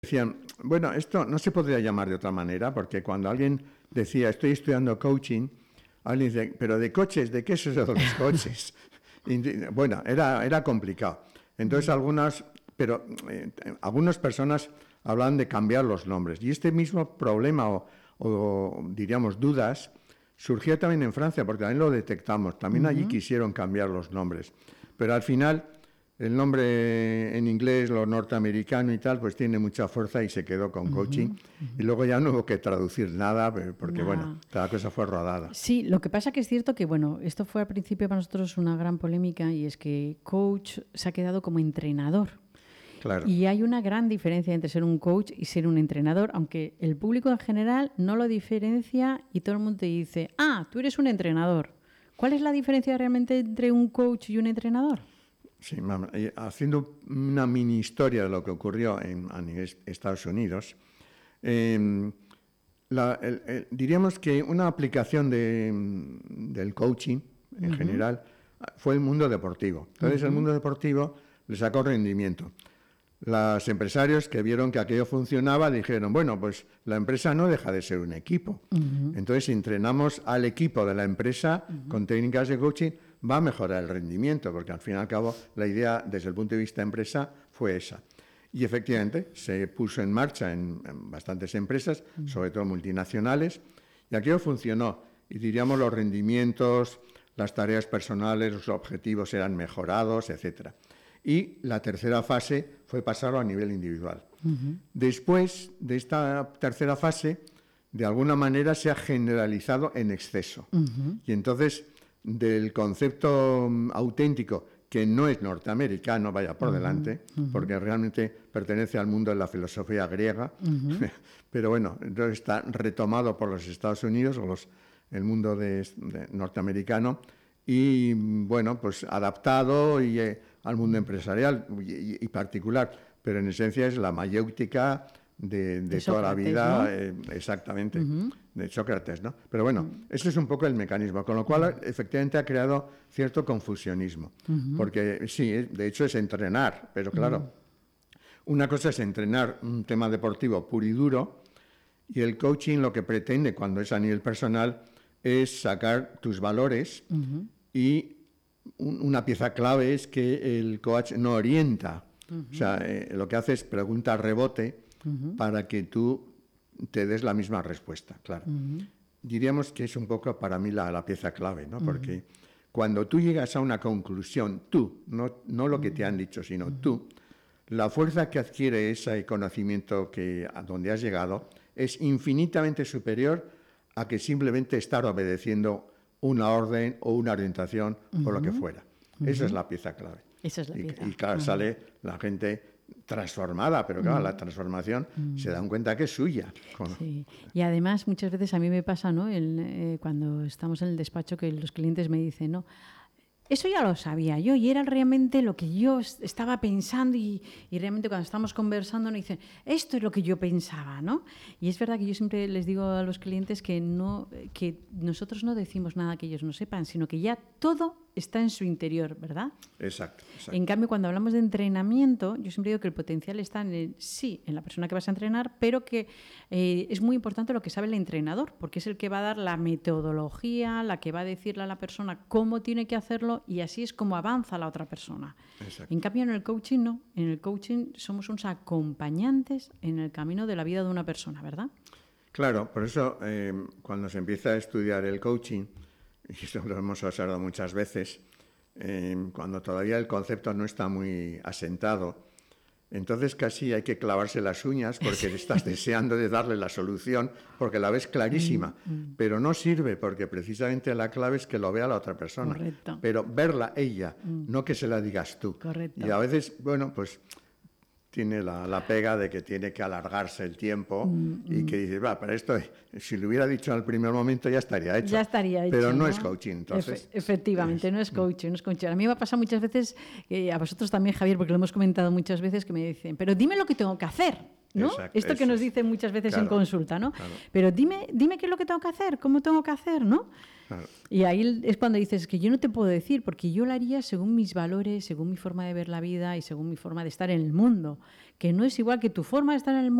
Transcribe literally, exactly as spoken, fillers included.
decían, bueno, esto no se podría llamar de otra manera, porque cuando alguien decía, estoy estudiando coaching, alguien dice, pero de coches, ¿de qué es eso de los coches? Y, bueno, era, era complicado. Entonces, algunas, pero eh, algunas personas hablan de cambiar los nombres. Y este mismo problema, o, o diríamos dudas, surgió también en Francia, porque también lo detectamos. También uh-huh. allí quisieron cambiar los nombres. Pero al final, el nombre en inglés, lo norteamericano y tal, pues tiene mucha fuerza y se quedó con uh-huh, coaching. Uh-huh. Y luego ya no hubo que traducir nada, porque nah. bueno, cada cosa fue rodada. Sí, lo que pasa que es cierto que, bueno, esto fue al principio para nosotros una gran polémica, y es que coach se ha quedado como entrenador. Claro. Y hay una gran diferencia entre ser un coach y ser un entrenador, aunque el público en general no lo diferencia y todo el mundo te dice, ah, tú eres un entrenador. ¿Cuál es la diferencia realmente entre un coach y un entrenador? Sí, haciendo una mini historia de lo que ocurrió en, en Estados Unidos, eh, la, el, el, diríamos que una aplicación de, del coaching en uh-huh. general fue el mundo deportivo. Entonces uh-huh. el mundo deportivo le sacó rendimiento. Los empresarios que vieron que aquello funcionaba dijeron, bueno, pues la empresa no deja de ser un equipo. Uh-huh. Entonces, si entrenamos al equipo de la empresa uh-huh. con técnicas de coaching, va a mejorar el rendimiento, porque al fin y al cabo la idea desde el punto de vista de empresa fue esa. Y efectivamente se puso en marcha en, en bastantes empresas, uh-huh. sobre todo multinacionales, y aquello funcionó. Y diríamos los rendimientos, las tareas personales, los objetivos eran mejorados, etcétera. Y la tercera fase fue pasarlo a nivel individual. Uh-huh. Después de esta tercera fase, de alguna manera se ha generalizado en exceso. Uh-huh. Y entonces, del concepto auténtico, que no es norteamericano, vaya por uh-huh. delante, uh-huh. porque realmente pertenece al mundo de la filosofía griega, uh-huh. pero bueno, entonces está retomado por los Estados Unidos, o los, el mundo de, de norteamericano, y bueno, pues adaptado y, eh, al mundo empresarial y, y particular, pero en esencia es la mayéutica de, de, de toda Sócrates, la vida, ¿no? eh, exactamente, uh-huh. de Sócrates, ¿no? Pero bueno, uh-huh. ese es un poco el mecanismo, con lo cual uh-huh. efectivamente ha creado cierto confusionismo, uh-huh. porque sí, de hecho es entrenar, pero claro, uh-huh. una cosa es entrenar un tema deportivo puro y duro, y el coaching lo que pretende cuando es a nivel personal es sacar tus valores uh-huh. y un, una pieza clave es que el coach no orienta. Uh-huh. O sea, eh, lo que hace es pregunta rebote uh-huh. para que tú te des la misma respuesta, claro. Uh-huh. Diríamos que es un poco para mí la, la pieza clave, ¿no? Uh-huh. Porque cuando tú llegas a una conclusión, tú, no, no lo que te han dicho, sino uh-huh. tú, la fuerza que adquiere ese conocimiento que, a donde has llegado es infinitamente superior a que simplemente estar obedeciendo una orden o una orientación uh-huh. o lo que fuera. Uh-huh. Esa es la pieza clave. Esa es la y, pieza. Y claro, uh-huh. sale la gente transformada, pero claro, uh-huh. la transformación uh-huh. se dan cuenta que es suya. Sí. Y además muchas veces a mí me pasa, ¿no? El, eh, cuando estamos en el despacho que los clientes me dicen, ¿no? Eso ya lo sabía yo y era realmente lo que yo estaba pensando y, y realmente cuando estamos conversando nos dicen, esto es lo que yo pensaba, ¿no? Y es verdad que yo siempre les digo a los clientes que, no, que nosotros no decimos nada que ellos no sepan, sino que ya todo está en su interior, ¿verdad? Exacto, exacto. En cambio, cuando hablamos de entrenamiento, yo siempre digo que el potencial está en el, sí, en la persona que vas a entrenar, pero que eh, es muy importante lo que sabe el entrenador, porque es el que va a dar la metodología, la que va a decirle a la persona cómo tiene que hacerlo y así es como avanza la otra persona. Exacto. En cambio, en el coaching no. En el coaching somos unos acompañantes en el camino de la vida de una persona, ¿verdad? Claro, por eso eh, cuando se empieza a estudiar el coaching, y esto lo hemos observado muchas veces, eh, cuando todavía el concepto no está muy asentado, entonces casi hay que clavarse las uñas porque estás deseando de darle la solución, porque la ves clarísima, mm, mm. pero no sirve porque precisamente la clave es que lo vea la otra persona. Correcto. Pero verla ella, mm. no que se la digas tú. Correcto. Y a veces, bueno, pues tiene la, la pega de que tiene que alargarse el tiempo mm, y que dices, va, para esto, si lo hubiera dicho al primer momento ya estaría hecho. Ya estaría hecho. Pero no, ¿no? es coaching, entonces. Efe, efectivamente, es, no es coaching, no es coaching. A mí me ha pasado muchas veces, eh, a vosotros también, Javier, porque lo hemos comentado muchas veces, que me dicen, pero dime lo que tengo que hacer. ¿no? Exacto, Esto que eso nos es. dicen muchas veces Claro, en consulta, ¿no? claro. Pero dime, dime qué es lo que tengo que hacer, cómo tengo que hacer, ¿no? Claro. Y ahí es cuando dices que yo no te puedo decir, porque yo lo haría según mis valores, según mi forma de ver la vida y según mi forma de estar en el mundo, que no es igual que tu forma de estar en el mundo.